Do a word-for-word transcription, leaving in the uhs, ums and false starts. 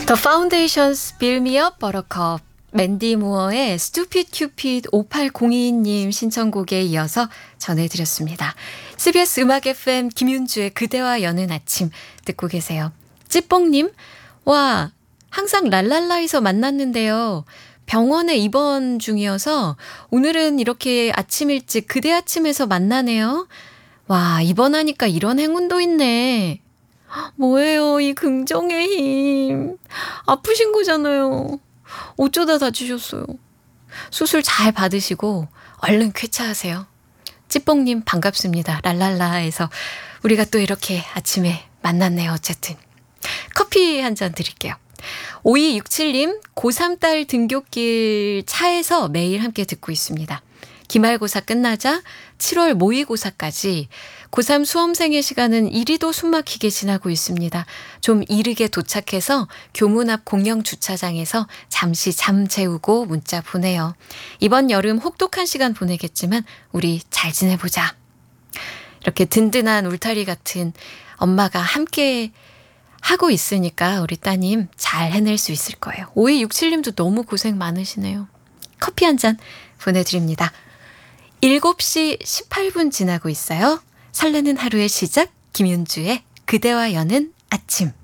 The Foundations Build Me Up Buttercup, 맨디 무어의 Stupid Cupid 오팔공이 님 신청곡에 이어서 전해드렸습니다. 씨비에스 음악 에프엠 김윤주의 그대와 여는 아침 듣고 계세요. 찌뽕님, 와, 항상 랄랄라에서 만났는데요. 병원에 입원 중이어서 오늘은 이렇게 아침 일찍 그대 아침에서 만나네요. 와, 입원하니까 이런 행운도 있네. 뭐예요, 이 긍정의 힘. 아프신 거잖아요. 어쩌다 다치셨어요. 수술 잘 받으시고 얼른 쾌차하세요. 찌뽕님 반갑습니다. 랄랄라에서 우리가 또 이렇게 아침에 만났네요. 어쨌든 커피 한 잔 드릴게요. 오이육칠 님, 고삼 딸 등굣길 차에서 매일 함께 듣고 있습니다. 기말고사 끝나자 칠월 모의고사까지 고삼 수험생의 시간은 이리도 숨막히게 지나고 있습니다. 좀 이르게 도착해서 교문 앞 공영 주차장에서 잠시 잠 재우고 문자 보내요. 이번 여름 혹독한 시간 보내겠지만 우리 잘 지내보자. 이렇게 든든한 울타리 같은 엄마가 함께 하고 있으니까 우리 따님 잘 해낼 수 있을 거예요. 오이육칠 님도 너무 고생 많으시네요. 커피 한 잔 보내드립니다. 일곱 시 십팔 분 지나고 있어요. 설레는 하루의 시작, 김윤주의 그대와 여는 아침.